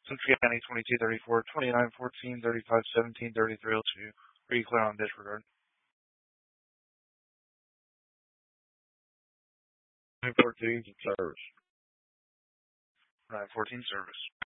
Central County 2234, 2914, 3517, 3302. Are you clear on disregard? 914 service. 914 service.